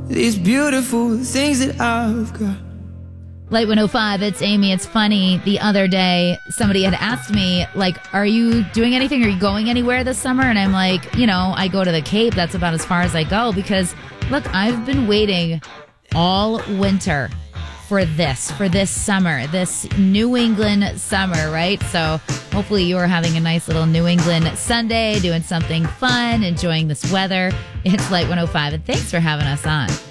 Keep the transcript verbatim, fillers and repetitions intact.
these beautiful things that I've got. Light one oh five, it's Amy. It's funny. The other day, somebody had asked me, like, are you doing anything? Are you going anywhere this summer? And I'm like, you know, I go to the Cape. That's about as far as I go because, look, I've been waiting all winter for this, for this summer, this New England summer, right? So hopefully you are having a nice little New England Sunday, doing something fun, enjoying this weather. It's Light one oh five, and thanks for having us on.